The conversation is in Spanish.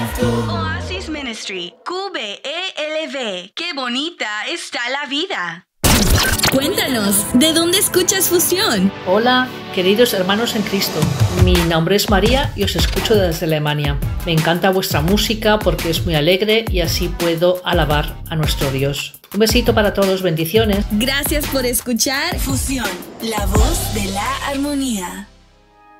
Oasis Ministry, QBELV. ¡Qué bonita está la vida! Cuéntanos, ¿de dónde escuchas Fusión? Hola, queridos hermanos en Cristo. Mi nombre es María y os escucho desde Alemania. Me encanta vuestra música porque es muy alegre y así puedo alabar a nuestro Dios. Un besito para todos, bendiciones. Gracias por escuchar Fusión, la voz de la armonía.